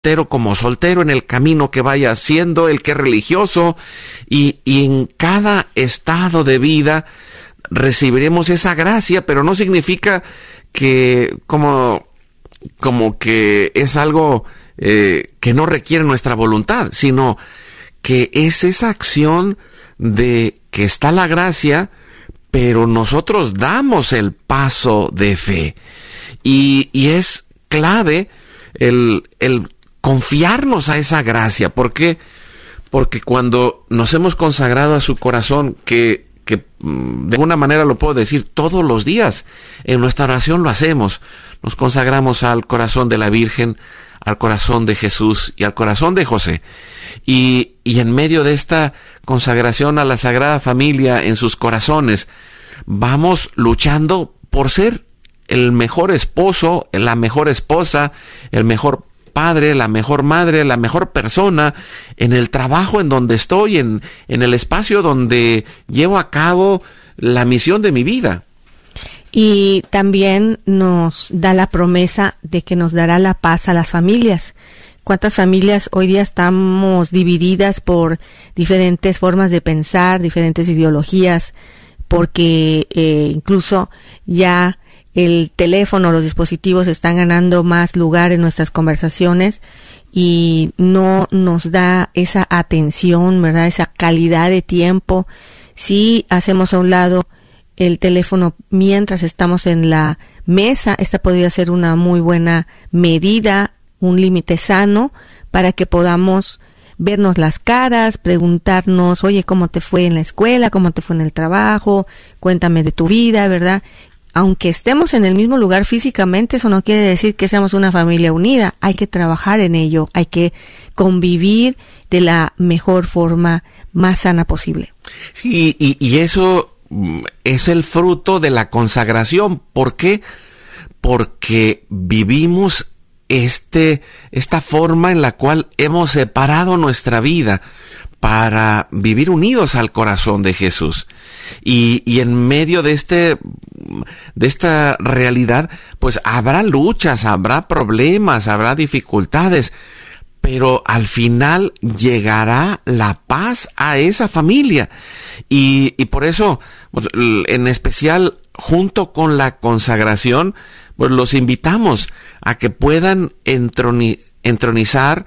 soltero como soltero, en el camino que vaya haciendo, el que es religioso, y en cada estado de vida recibiremos esa gracia, pero no significa que como que es algo que no requiere nuestra voluntad, sino que es esa acción de que está la gracia, pero nosotros damos el paso de fe. Y es clave el confiarnos a esa gracia. ¿Por qué? Porque cuando nos hemos consagrado a su corazón, que de alguna manera lo puedo decir todos los días, en nuestra oración lo hacemos, nos consagramos al corazón de la Virgen, al corazón de Jesús y al corazón de José. Y en medio de esta consagración a la Sagrada Familia en sus corazones, vamos luchando por ser el mejor esposo, la mejor esposa, el mejor padre, la mejor madre, la mejor persona, en el trabajo en donde estoy, en el espacio donde llevo a cabo la misión de mi vida. Y también nos da la promesa de que nos dará la paz a las familias. ¿Cuántas familias hoy día estamos divididas por diferentes formas de pensar, diferentes ideologías? Porque incluso ya el teléfono, los dispositivos están ganando más lugar en nuestras conversaciones y no nos da esa atención, ¿verdad? Esa calidad de tiempo. Si hacemos a un lado el teléfono mientras estamos en la mesa, esta podría ser una muy buena medida, un límite sano para que podamos vernos las caras, preguntarnos, oye, ¿cómo te fue en la escuela? ¿Cómo te fue en el trabajo? Cuéntame de tu vida, ¿verdad? Aunque estemos en el mismo lugar físicamente, eso no quiere decir que seamos una familia unida. Hay que trabajar en ello, hay que convivir de la mejor forma, más sana posible. Sí, y eso es el fruto de la consagración. ¿Por qué? Porque vivimos esta forma en la cual hemos separado nuestra vida para vivir unidos al corazón de Jesús. Y en medio de esta realidad, pues habrá luchas, habrá problemas, habrá dificultades, pero al final llegará la paz a esa familia. Y por eso, pues, en especial, junto con la consagración, pues los invitamos a que puedan entronizar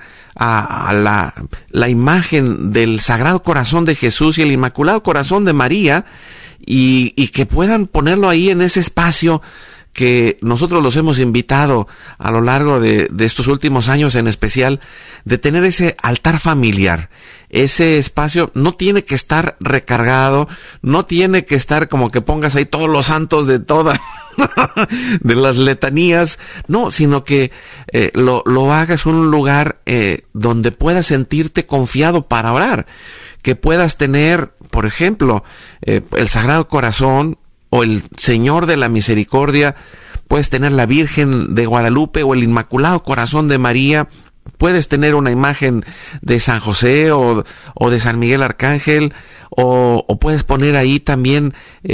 a la imagen del Sagrado Corazón de Jesús y el Inmaculado Corazón de María, y que puedan ponerlo ahí en ese espacio que nosotros los hemos invitado a lo largo de estos últimos años, en especial, de tener ese altar familiar. Ese espacio no tiene que estar recargado, no tiene que estar como que pongas ahí todos los santos de todas de las letanías, no, sino que lo hagas un lugar donde puedas sentirte confiado para orar, que puedas tener, por ejemplo, el Sagrado Corazón o el Señor de la Misericordia, puedes tener la Virgen de Guadalupe o el Inmaculado Corazón de María, puedes tener una imagen de San José o de San Miguel Arcángel, o puedes poner ahí también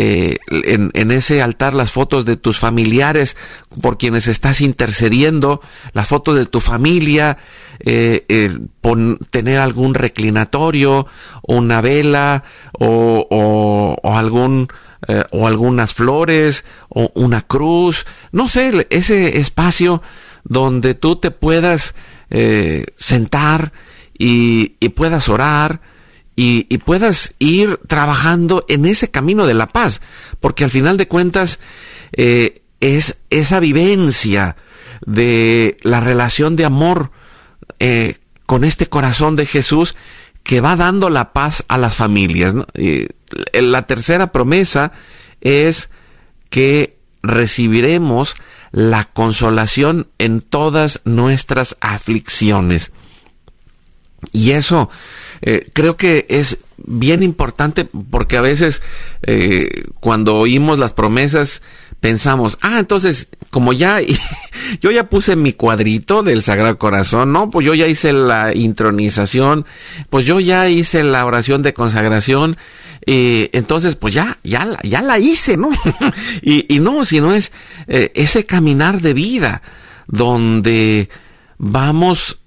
en ese altar las fotos de tus familiares por quienes estás intercediendo, las fotos de tu familia, tener algún reclinatorio, una vela o algunas flores o una cruz, no sé, ese espacio donde tú te puedas sentar y puedas orar y puedas ir trabajando en ese camino de la paz, porque al final de cuentas es esa vivencia de la relación de amor con este corazón de Jesús que va dando la paz a las familias, ¿no? La tercera promesa es que recibiremos la consolación en todas nuestras aflicciones. Y eso creo que es bien importante, porque a veces cuando oímos las promesas pensamos, entonces, como yo ya puse mi cuadrito del Sagrado Corazón, ¿no? Pues yo ya hice la intronización, pues yo ya hice la oración de consagración, entonces pues ya la hice, ¿no? y no, sino es ese caminar de vida donde vamos